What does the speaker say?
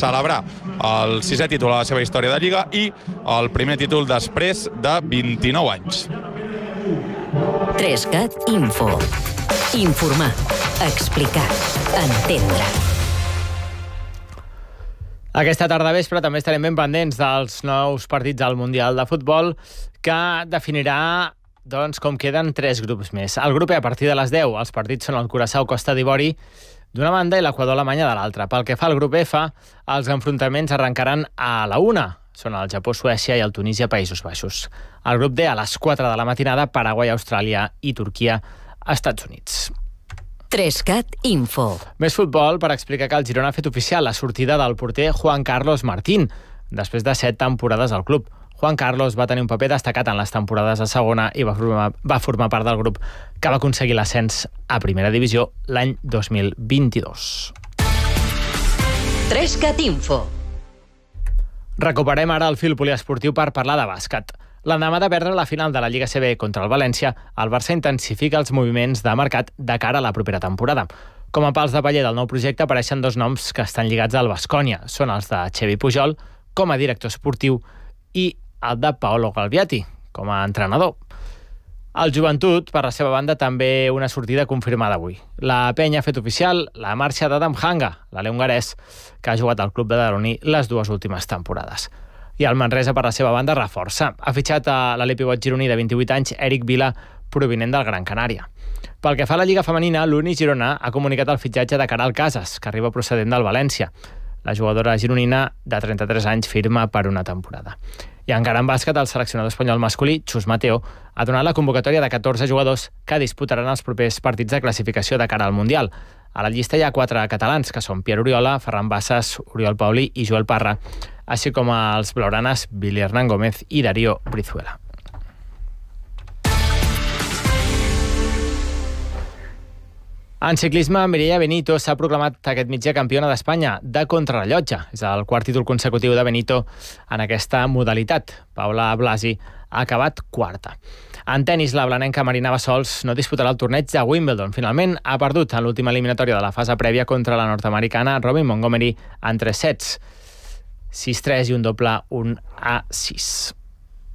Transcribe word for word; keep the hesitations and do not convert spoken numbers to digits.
celebrar el sisè títol a la seva història de Lliga i el primer títol després de vint-i-nou anys. tres cat Info. Informar, explicar, entendre. Aquesta tarda vespre també estarem ben pendents dels nous partits al Mundial de Futbol, que definirà doncs, com queden tres grups més. El grup E a partir de les deu, els partits són el Curaçao Costa d'Ivori d'una banda i l'Equador Alemanya de l'altra. Pel que fa al grup F, els enfrontaments arrencaran a la una. Són el Japó, Suècia i el Tunísia, Països Baixos. El grup D, a les quatre de la matinada, Paraguai, Austràlia i Turquia, Estats Units. tres cat Info. Més futbol per explicar que el Girona ha fet oficial la sortida del porter Juan Carlos Martín, després de set temporades al club. Juan Carlos va tenir un paper destacat en les temporades a segona i va formar, va formar part del grup que va aconseguir l'ascens a primera divisió l'any dos mil vint-i-dos. tres cat Info. Recuperem ara el fil poliesportiu per parlar de bàsquet. L'endemà de perdre la final de la Lliga C B contra el València, el Barça intensifica els moviments de mercat de cara a la propera temporada. Com a pals de paller del nou projecte apareixen dos noms que estan lligats al Baskonia. Són els de Xevi Pujol, com a director esportiu, i el de Paolo Galviati, com a entrenador. El Joventut, per la seva banda, també una sortida confirmada avui. La penya ha fet oficial la marxa d'Adam Hanga, l'alè hongarès, que ha jugat al club de Daroni les dues últimes temporades. I el Manresa, per la seva banda, reforça. Ha fitxat a l'alè pivot gironí de vint-i-vuit anys, Eric Vila, provinent del Gran Canària. Pel que fa a la Lliga Femenina, l'Uni Girona ha comunicat el fitxatge de Caral Casas, que arriba procedent del València. La jugadora gironina, de trenta-tres anys, firma per una temporada. I encara en bàsquet, el seleccionador espanyol masculí, Chus Mateo, ha donat la convocatòria de catorze jugadors que disputaran els propers partits de classificació de cara al Mundial. A la llista hi ha quatre catalans, que són Pierre Oriola, Ferran Bassas, Oriol Paulí i Joel Parra, així com els blaugranes Billy Hernán Gómez i Darío Brizuela. En ciclisme, Mireia Benito s'ha proclamat aquest migdia campiona d'Espanya de contrarellotge. És el quart títol consecutiu de Benito en aquesta modalitat. Paula Blasi ha acabat quarta. En tenis, la blanenca Marina Bassols no disputarà el torneig de Wimbledon. Finalment, ha perdut en l'última eliminatòria de la fase prèvia contra la nord-americana Robin Montgomery en tres sets. sis tres i un doble un a sis.